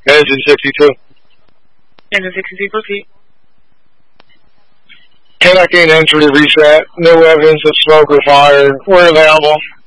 Engine 62. Engine 62, proceed. Kentucky entry reset. No evidence of smoke or fire. We're available.